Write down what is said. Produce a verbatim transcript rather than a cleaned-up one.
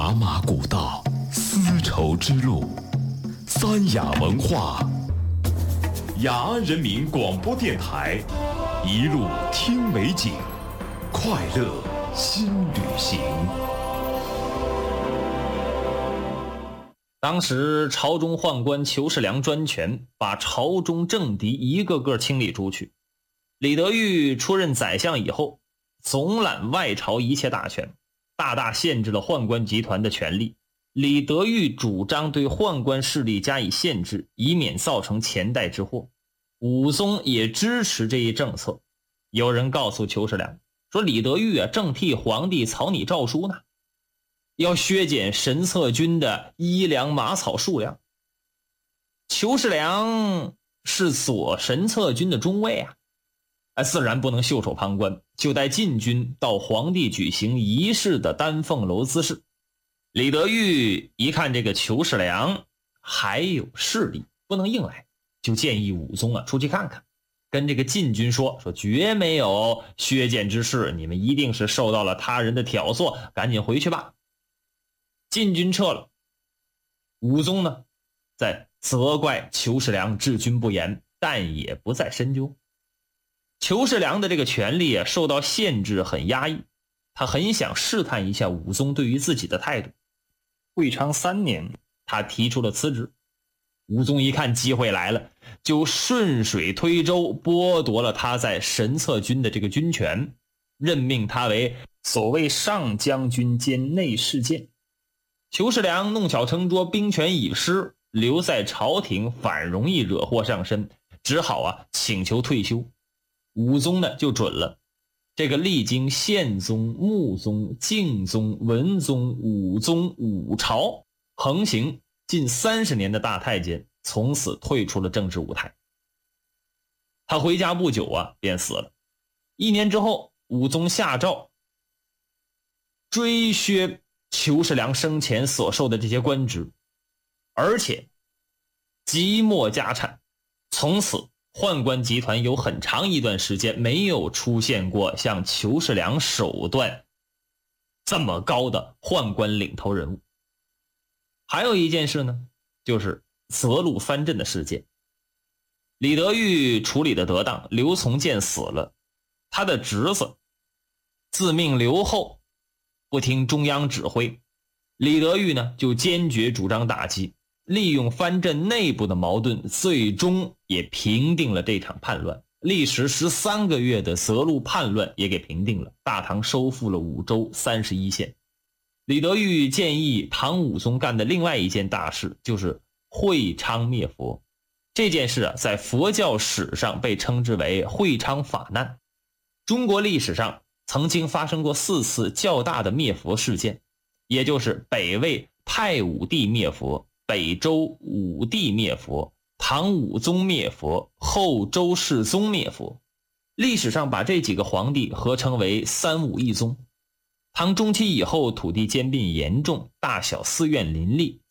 茶马古道，丝绸之路，三雅文化，雅安人民广播电台，一路听美景，快乐新旅行。 当时朝中宦官裘世良专权，把朝中政敌一个个清理出去。李德裕出任宰相以后，总揽外朝一切大权，大大限制了宦官集团的权力。李德裕主张对宦官势力加以限制，以免造成前代之祸。武宗也支持这一政策。有人告诉裘世良说，李德裕啊正替皇帝草拟诏书呢，要削减神策军的衣粮马草数量。裘世良是左神策军的中尉啊，啊自然不能袖手旁观，就带禁军到皇帝举行仪式的丹凤楼滋事。李德裕一看这个裘世良还有势力，不能硬来，就建议武宗啊出去看看，跟这个禁军说说绝没有削减之事，你们一定是受到了他人的挑唆，赶紧回去吧。禁军撤了，武宗呢在责怪裘世良治军不严，但也不再深究。裘世良的这个权力啊受到限制，很压抑，他很想试探一下武宗对于自己的态度。会昌三年，他提出了辞职。武宗一看机会来了，就顺水推舟，剥夺了他在神策军的这个军权，任命他为所谓上将军兼内侍监。裘世良弄巧成拙，兵权已失，留在朝廷反容易惹祸上身，只好啊请求退休。武宗呢就准了。这个历经宪宗、穆宗、敬宗、文宗、武宗五朝，横行近三十年的大太监，从此退出了政治舞台。他回家不久啊便死了。一年之后，武宗下诏追削裘世良生前所受的这些官职，而且即没家产。从此宦官集团有很长一段时间没有出现过像裘世良手段这么高的宦官领头人物。还有一件事呢，就是择路藩镇的事件。李德裕处理的得当，刘从谏死了，他的侄子自命刘后，不听中央指挥，李德裕呢就坚决主张打击，利用藩镇内部的矛盾，最终也平定了这场叛乱。历时十三个月的择路叛乱也给平定了，大唐收复了五州三十一县。李德裕建议唐武宗干的另外一件大事，就是会昌灭佛。这件事啊，在佛教史上被称之为会昌法难。中国历史上曾经发生过四次较大的灭佛事件，也就是北魏太武帝灭佛、北周武帝灭佛、唐武宗灭佛、后周世宗灭佛。历史上把这几个皇帝合称为三武一宗。唐中期以后，土地兼并严重，大小寺院林立，